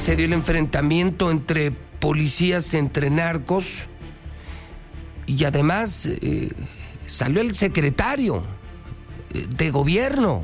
se dio el enfrentamiento entre policías, entre narcos, y además salió el secretario de gobierno.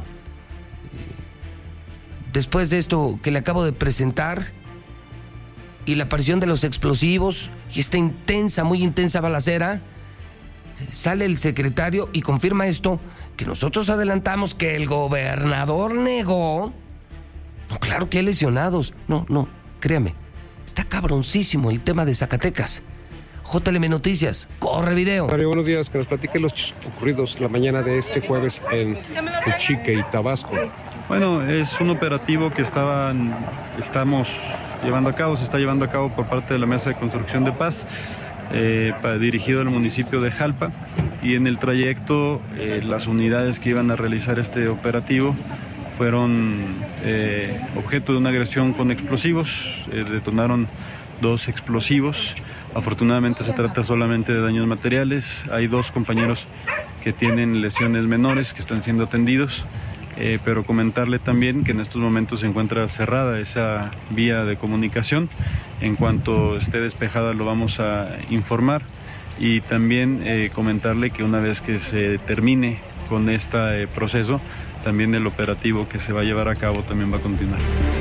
Después de esto que le acabo de presentar, y la aparición de los explosivos, y esta intensa, muy intensa balacera, sale el secretario y confirma esto que nosotros adelantamos, que el gobernador negó. No, claro que hay lesionados. No, créame, está cabroncísimo el tema de Zacatecas. JLM Noticias, corre video. Mario, buenos días, que nos platique los hechos ocurridos la mañana de este jueves en Uchique y Tabasco. Bueno, es un operativo que estamos llevando a cabo, se está llevando a cabo por parte de la Mesa de Construcción de Paz, dirigido al municipio de Jalpa, y en el trayecto las unidades que iban a realizar este operativo fueron objeto de una agresión con explosivos, detonaron 2 explosivos. Afortunadamente se trata solamente de daños materiales. Hay 2 compañeros que tienen lesiones menores que están siendo atendidos, pero comentarle también que en estos momentos se encuentra cerrada esa vía de comunicación. En cuanto esté despejada lo vamos a informar, y también comentarle que una vez que se termine con este proceso, también el operativo que se va a llevar a cabo también va a continuar.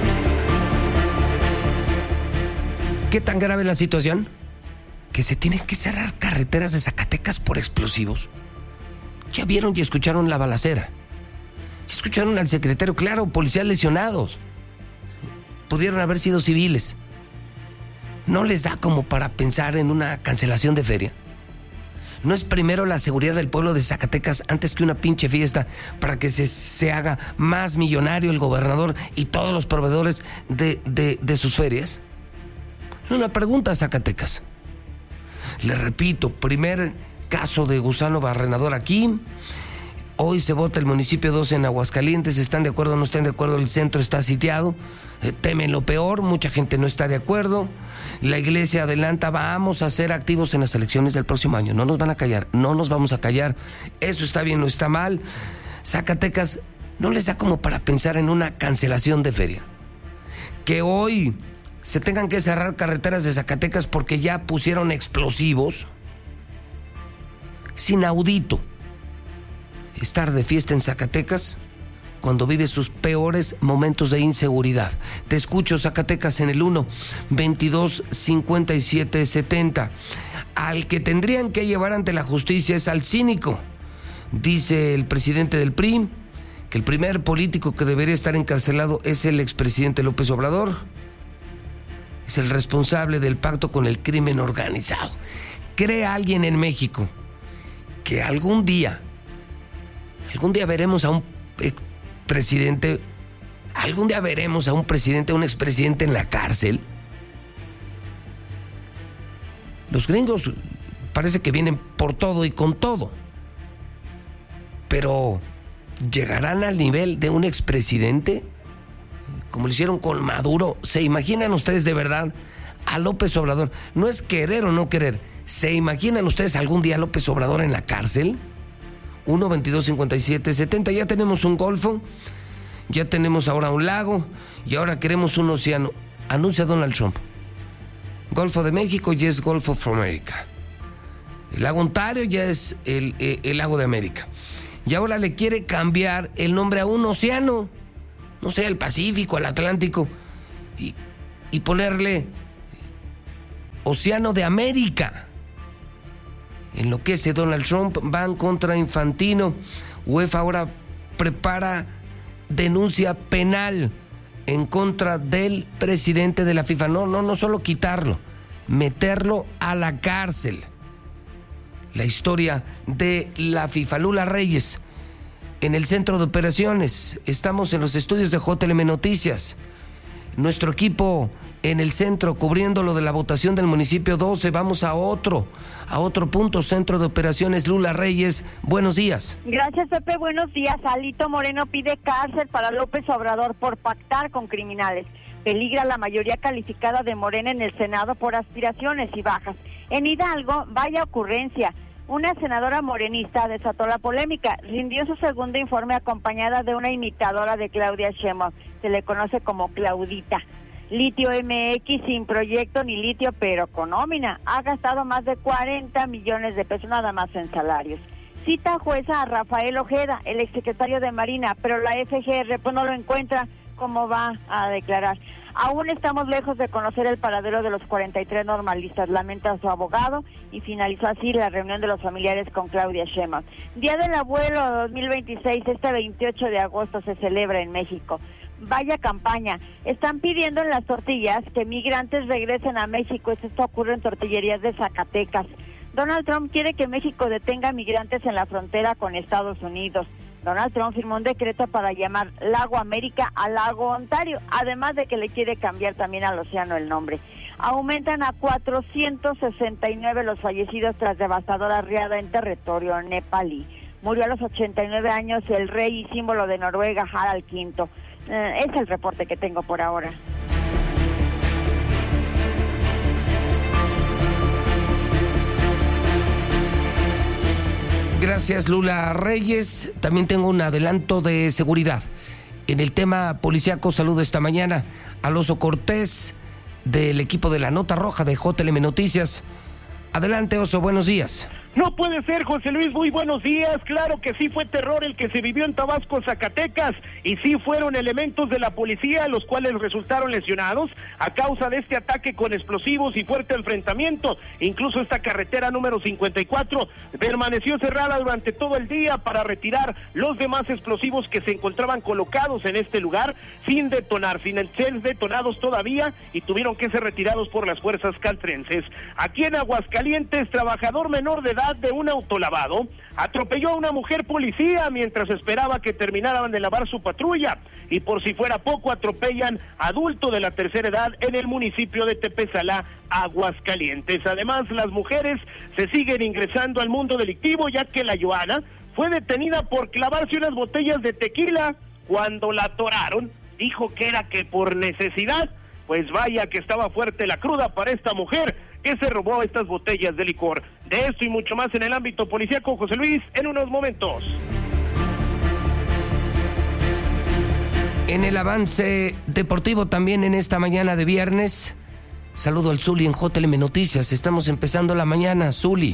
¿Qué tan grave es la situación? Que se tienen que cerrar carreteras de Zacatecas por explosivos. Ya vieron y escucharon la balacera. Ya escucharon al secretario, claro, policías lesionados. Pudieron haber sido civiles. ¿No les da como para pensar en una cancelación de feria? ¿No es primero la seguridad del pueblo de Zacatecas antes que una pinche fiesta para que se haga más millonario el gobernador y todos los proveedores de sus ferias? Es una pregunta a Zacatecas. Les repito, primer caso de gusano barrenador aquí. Hoy se vota el municipio 2 en Aguascalientes. ¿Están de acuerdo o no están de acuerdo? El centro está sitiado. Temen lo peor, mucha gente no está de acuerdo. La iglesia adelanta, vamos a ser activos en las elecciones del próximo año. No nos van a callar, no nos vamos a callar. Eso está bien o está mal. Zacatecas no les da como para pensar en una cancelación de feria. Que hoy se tengan que cerrar carreteras de Zacatecas porque ya pusieron explosivos. Es inaudito estar de fiesta en Zacatecas cuando vive sus peores momentos de inseguridad. Te escucho, Zacatecas, en el 1-22-57-70. Al que tendrían que llevar ante la justicia es al cínico. Dice el presidente del PRI que el primer político que debería estar encarcelado es el expresidente López Obrador. Es el responsable del pacto con el crimen organizado. ¿Cree alguien en México que algún día veremos a un presidente, a un expresidente en la cárcel? Los gringos parece que vienen por todo y con todo, pero ¿llegarán al nivel de un expresidente como lo hicieron con Maduro? ¿Se imaginan ustedes de verdad a López Obrador? No es querer o no querer. ¿Se imaginan ustedes algún día a López Obrador en la cárcel? 1-22-57-70. Ya tenemos un golfo, ya tenemos ahora un lago y ahora queremos un océano. Anuncia Donald Trump. Golfo de México ya es Gulf of America. El lago Ontario ya es el lago de América. Y ahora le quiere cambiar el nombre a un océano. No sé, el Pacífico, el Atlántico. Y ponerle Océano de América. Enloquece Donald Trump, van contra Infantino. UEFA ahora prepara denuncia penal en contra del presidente de la FIFA. No solo quitarlo, meterlo a la cárcel. La historia de la FIFA. Lula Reyes, en el centro de operaciones. Estamos en los estudios de JLM Noticias. Nuestro equipo en el centro cubriendo lo de la votación del municipio 12. Vamos a otro punto, centro de operaciones. Lula Reyes, buenos días. Gracias, Pepe, buenos días. Alito Moreno pide cárcel para López Obrador por pactar con criminales. Peligra la mayoría calificada de Morena en el Senado por aspiraciones y bajas. En Hidalgo, vaya ocurrencia. Una senadora morenista desató la polémica. Rindió su segundo informe acompañada de una imitadora de Claudia Sheinbaum. Se le conoce como Claudita. Litio MX sin proyecto ni litio, pero con nómina. Ha gastado más de 40 millones de pesos nada más en salarios. Cita jueza a Rafael Ojeda, el exsecretario de Marina, pero la FGR pues no lo encuentra. ¿Cómo va a declarar? Aún estamos lejos de conocer el paradero de los 43 normalistas, lamenta su abogado, y finalizó así la reunión de los familiares con Claudia Sheinbaum. Día del Abuelo 2026, este 28 de agosto se celebra en México. Vaya campaña. Están pidiendo en las tortillas que migrantes regresen a México. Esto ocurre en tortillerías de Zacatecas. Donald Trump quiere que México detenga migrantes en la frontera con Estados Unidos. Donald Trump firmó un decreto para llamar Lago América a Lago Ontario, además de que le quiere cambiar también al océano el nombre. Aumentan a 469 los fallecidos tras devastadora riada en territorio nepalí. Murió a los 89 años el rey y símbolo de Noruega, Harald V. Es el reporte que tengo por ahora. Gracias, Lula Reyes. También tengo un adelanto de seguridad. En el tema policíaco, saludo esta mañana al Oso Cortés del equipo de la Nota Roja de JLM Noticias. Adelante, Oso, buenos días. No puede ser, José Luis, muy buenos días. Claro que sí fue terror el que se vivió en Tabasco, Zacatecas, y sí fueron elementos de la policía los cuales resultaron lesionados a causa de este ataque con explosivos y fuerte enfrentamiento. Incluso esta carretera número 54 permaneció cerrada durante todo el día para retirar los demás explosivos que se encontraban colocados en este lugar sin detonar, sin ser detonados todavía, y tuvieron que ser retirados por las fuerzas castrenses. Aquí en Aguascalientes, trabajador menor de edad de un autolavado atropelló a una mujer policía mientras esperaba que terminaran de lavar su patrulla, y por si fuera poco atropellan a adulto de la tercera edad en el municipio de Tepesalá, Aguascalientes. Además, las mujeres se siguen ingresando al mundo delictivo, ya que la Joana fue detenida por clavarse unas botellas de tequila. Cuando la atoraron, dijo que era que por necesidad. Pues vaya que estaba fuerte la cruda para esta mujer que se robó estas botellas de licor. De esto y mucho más en el ámbito policíaco, José Luis, en unos momentos. En el avance deportivo también en esta mañana de viernes, saludo al Zuli en JLM Noticias. Estamos empezando la mañana. Zuli.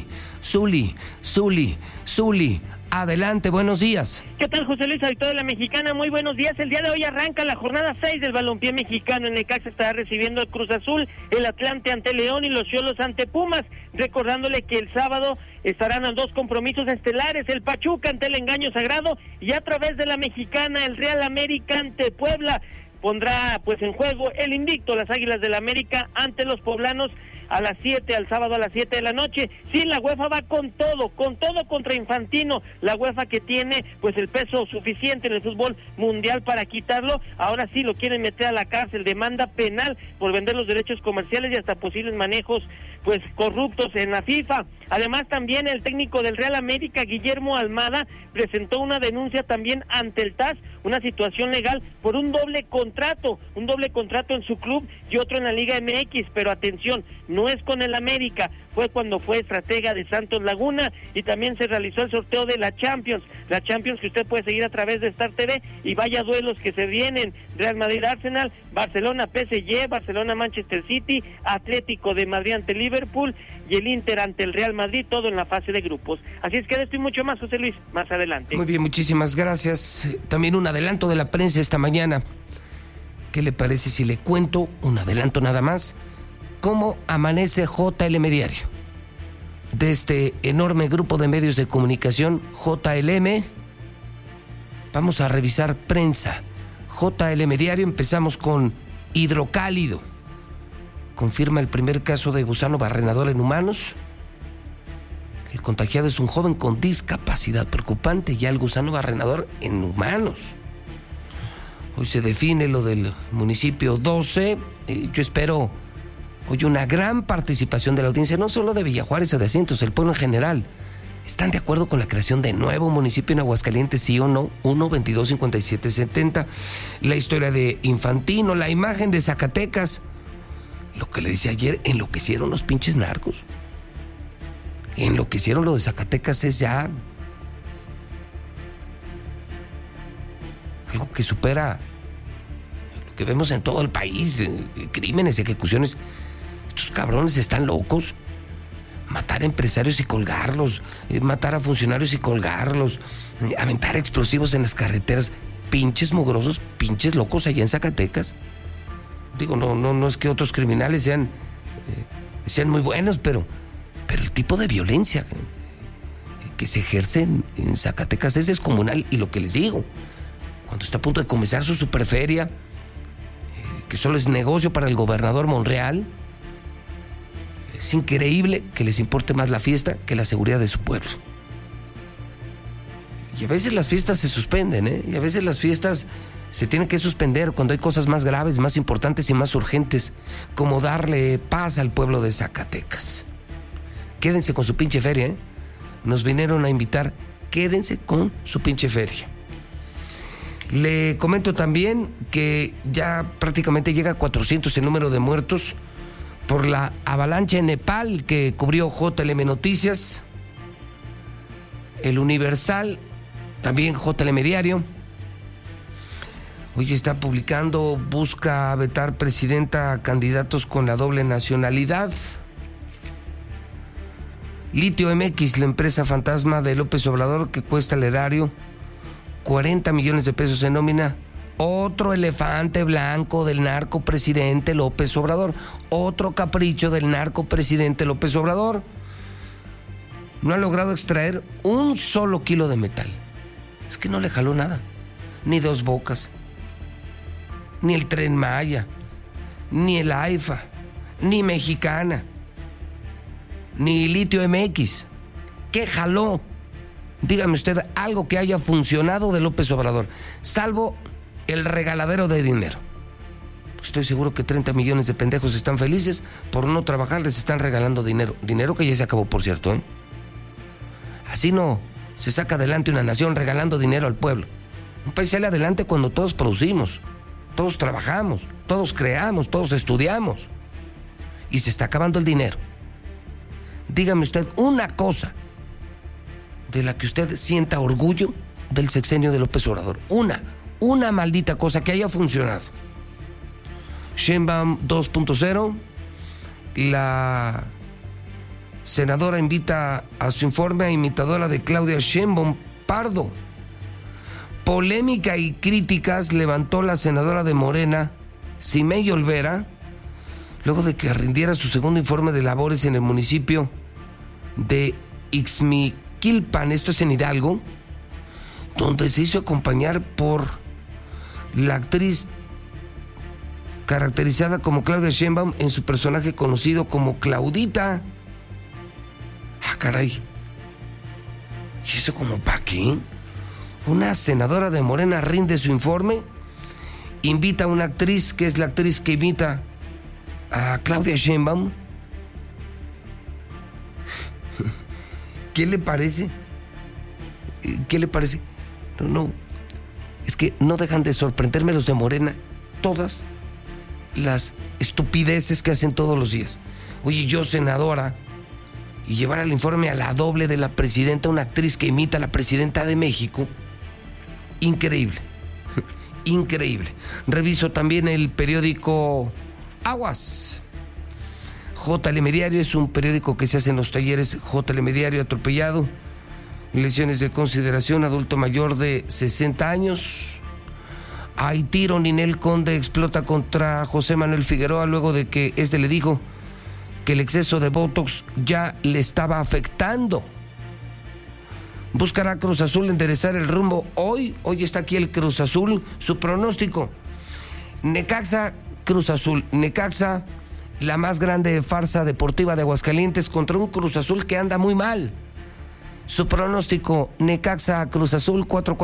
Adelante, buenos días. ¿Qué tal, José Luis, auditor de la Mexicana? Muy buenos días. El día de hoy arranca la jornada 6 del balompié mexicano. En Necaxa estará recibiendo el Cruz Azul, el Atlante ante León y los Xolos ante Pumas. Recordándole que el sábado estarán los dos compromisos estelares, el Pachuca ante el Engaño Sagrado, y a través de la Mexicana, el Real América ante Puebla. Pondrá pues en juego el invicto, las Águilas del América ante los poblanos a las 7, al sábado a las 7 de la noche. Sí, la UEFA va con todo contra Infantino, la UEFA que tiene pues el peso suficiente en el fútbol mundial para quitarlo. Ahora sí lo quieren meter a la cárcel, demanda penal por vender los derechos comerciales y hasta posibles manejos pues corruptos en la FIFA. Además, también el técnico del Real América, Guillermo Almada, presentó una denuncia también ante el TAS, una situación legal por un doble contrato en su club y otro en la Liga MX, pero atención, no es con el América, fue cuando fue estratega de Santos Laguna, y también se realizó el sorteo de la Champions que usted puede seguir a través de Star TV, y vaya duelos que se vienen: Real Madrid Arsenal, Barcelona PSG, Barcelona Manchester City, Atlético de Madrid ante Liverpool y el Inter ante el Real Madrid, todo en la fase de grupos. Así es que de esto y mucho más, José Luis, más adelante. Muy bien, muchísimas gracias. También un adelanto de la prensa esta mañana. ¿Qué le parece si le cuento un adelanto nada más? ¿Cómo amanece JLM Diario? De este enorme grupo de medios de comunicación, JLM, vamos a revisar prensa. JLM Diario, empezamos con Hidrocálido. Confirma el primer caso de gusano barrenador en humanos. El contagiado es un joven con discapacidad preocupante, ya el gusano barrenador en humanos. Hoy se define lo del municipio 12. Yo espero hoy una gran participación de la audiencia, no solo de Villajuárez o de Asientos, el pueblo en general. ¿Están de acuerdo con la creación de nuevo municipio en Aguascalientes, sí o no? 1-22-57-70. La historia de Infantino, la imagen de Zacatecas. Lo que le decía ayer, enloquecieron los pinches narcos. Enloquecieron. Lo de Zacatecas es ya algo que supera que vemos en todo el país, crímenes, ejecuciones. Estos cabrones están locos. Matar a empresarios y colgarlos, matar a funcionarios y colgarlos, aventar explosivos en las carreteras. Pinches mugrosos, pinches locos allá en Zacatecas. Digo, no es que otros criminales sean muy buenos, pero el tipo de violencia que se ejerce en Zacatecas es descomunal. Y lo que les digo, cuando está a punto de comenzar su superferia, que solo es negocio para el gobernador Monreal, es increíble que les importe más la fiesta que la seguridad de su pueblo. Y a veces las fiestas se suspenden, y a veces las fiestas se tienen que suspender cuando hay cosas más graves, más importantes y más urgentes, como darle paz al pueblo de Zacatecas. Quédense con su pinche feria, Nos vinieron a invitar, quédense con su pinche feria. Le comento también que ya prácticamente llega a 400 el número de muertos por la avalancha en Nepal que cubrió JLM Noticias, El Universal, también JLM Diario. Hoy está publicando, busca vetar presidenta a candidatos con la doble nacionalidad. Litio MX, la empresa fantasma de López Obrador que cuesta al erario 40 millones de pesos en nómina. Otro elefante blanco del narcopresidente López Obrador. Otro capricho del narcopresidente López Obrador. No ha logrado extraer un solo kilo de metal. Es que no le jaló nada. Ni Dos Bocas, ni el Tren Maya, ni el AIFA, ni Mexicana, ni Litio MX. ¿Qué jaló? Dígame usted algo que haya funcionado de López Obrador, salvo el regaladero de dinero. Estoy seguro que 30 millones de pendejos están felices por no trabajar, les están regalando dinero. Dinero que ya se acabó, por cierto, Así no se saca adelante una nación, regalando dinero al pueblo. Un país sale adelante cuando todos producimos, todos trabajamos, todos creamos, todos estudiamos. Y se está acabando el dinero. Dígame usted una cosa de la que usted sienta orgullo del sexenio de López Obrador. Una maldita cosa que haya funcionado. Sheinbaum 2.0. La senadora invita a su informe a imitadora de Claudia Sheinbaum Pardo. Polémica y críticas levantó la senadora de Morena, Simei Olvera, luego de que rindiera su segundo informe de labores en el municipio de Ixmiquilpan, esto es en Hidalgo, donde se hizo acompañar por la actriz caracterizada como Claudia Sheinbaum en su personaje conocido como Claudita. Ah, caray. ¿Y eso como para qué? Una senadora de Morena rinde su informe, invita a una actriz que es la actriz que imita a Claudia Sheinbaum. ¿Qué le parece? ¿Qué le parece? No. Es que no dejan de sorprenderme los de Morena. Todas las estupideces que hacen todos los días. Oye, yo senadora, y llevar al informe a la doble de la presidenta, una actriz que imita a la presidenta de México. Increíble. Increíble. Reviso también el periódico Aguas. JLM Diario es un periódico que se hace en los talleres JLM Diario. Atropellado, lesiones de consideración, adulto mayor de 60 años. Hay tiro, Ninel Conde explota contra José Manuel Figueroa luego de que este le dijo que el exceso de Botox ya le estaba afectando. Buscará Cruz Azul enderezar el rumbo hoy está aquí el Cruz Azul, su pronóstico. Necaxa, Cruz Azul. Necaxa, la más grande farsa deportiva de Aguascalientes contra un Cruz Azul que anda muy mal. Su pronóstico, Necaxa, Cruz Azul,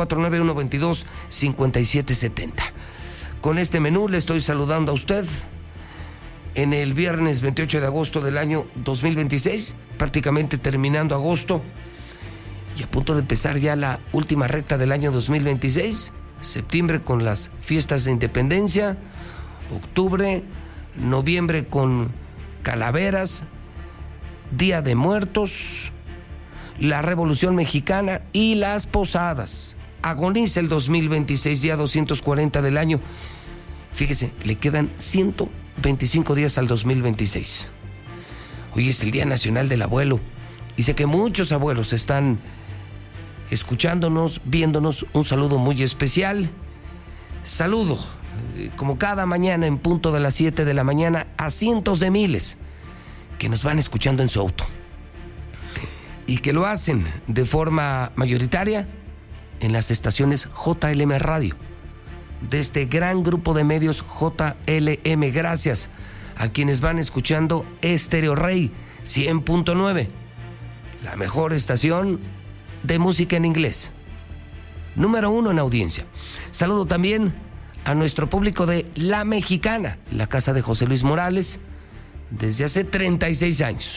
449-122-5770. Con este menú le estoy saludando a usted en el viernes 28 de agosto del año 2026, prácticamente terminando agosto y a punto de empezar ya la última recta del año 2026, septiembre con las fiestas de independencia, octubre, noviembre con calaveras, Día de Muertos, la Revolución Mexicana y las posadas. Agoniza el 2026, día 240 del año. Fíjese, le quedan 125 días al 2026. Hoy es el Día Nacional del Abuelo. Y sé que muchos abuelos están escuchándonos, viéndonos. Un saludo muy especial. Saludo, como cada mañana en punto de las 7 de la mañana, a cientos de miles que nos van escuchando en su auto. Y que lo hacen de forma mayoritaria en las estaciones JLM Radio. De este gran grupo de medios JLM, gracias a quienes van escuchando Estéreo Rey 100.9, la mejor estación de música en inglés, número 1 en audiencia. Saludo también a nuestro público de La Mexicana, la casa de José Luis Morales, desde hace 36 años.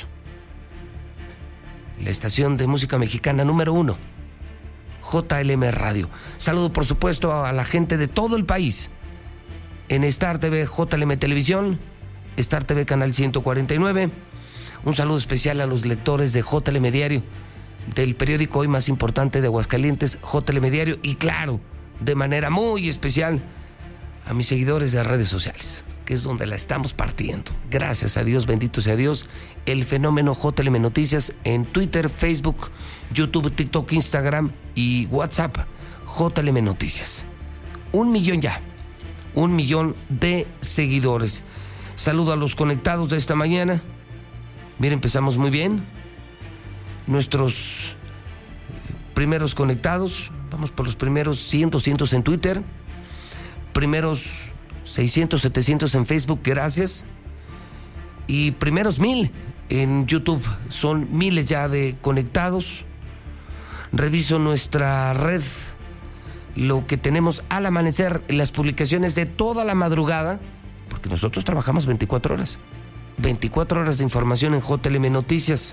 La estación de música mexicana número 1, JLM Radio. Saludo, por supuesto, a la gente de todo el país en Star TV, JLM Televisión, Star TV Canal 149. Un saludo especial a los lectores de JLM Diario, del periódico hoy más importante de Aguascalientes, JLM Diario, y claro, de manera muy especial a mis seguidores de redes sociales, que es donde la estamos partiendo. Gracias a Dios, bendito sea Dios, el fenómeno JLM Noticias en Twitter, Facebook, YouTube, TikTok, Instagram y WhatsApp, JLM Noticias. 1 millón ya, 1 millón de seguidores. Saludo a los conectados de esta mañana. Mira, empezamos muy bien. Nuestros primeros conectados, vamos por los primeros 100, 200 en Twitter, primeros 600, 700 en Facebook, gracias. Y primeros 1000 en YouTube, son miles ya de conectados. Reviso nuestra red, lo que tenemos al amanecer, las publicaciones de toda la madrugada, porque nosotros trabajamos 24 horas. 24 horas de información en JLM Noticias.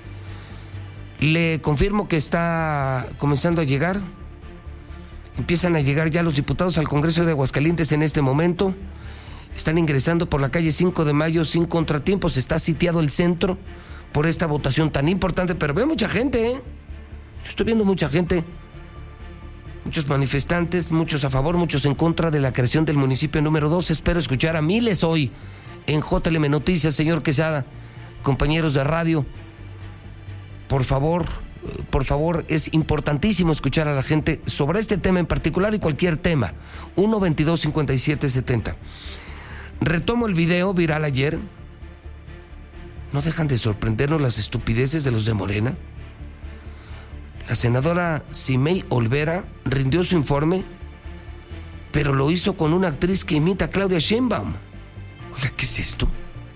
Le confirmo que está comenzando a llegar. Empiezan a llegar ya los diputados al Congreso de Aguascalientes en este momento. Están ingresando por la calle 5 de Mayo sin contratiempos. Está sitiado el centro por esta votación tan importante. Pero veo mucha gente, ¿eh? Yo estoy viendo mucha gente. Muchos manifestantes, muchos a favor, muchos en contra de la creación del municipio número 2. Espero escuchar a miles hoy en JLM Noticias, señor Quesada, compañeros de radio. Por favor, es importantísimo escuchar a la gente sobre este tema en particular y cualquier tema. 1-22-57-70. Retomo el video viral ayer. ¿No dejan de sorprendernos las estupideces de los de Morena? La senadora Simei Olvera rindió su informe, pero lo hizo con una actriz que imita a Claudia Sheinbaum. Oiga, ¿qué es esto?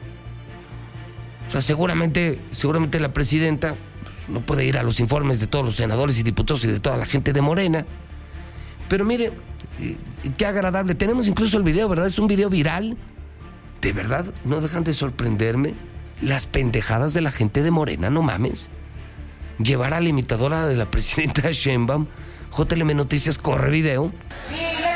O sea, seguramente la presidenta no puede ir a los informes de todos los senadores y diputados y de toda la gente de Morena. Pero mire, qué agradable. Tenemos incluso el video, ¿verdad? Es un video viral. De verdad, no dejan de sorprenderme las pendejadas de la gente de Morena, no mames. Llevar a la imitadora de la presidenta Sheinbaum. JLM Noticias corre video. ¡Viva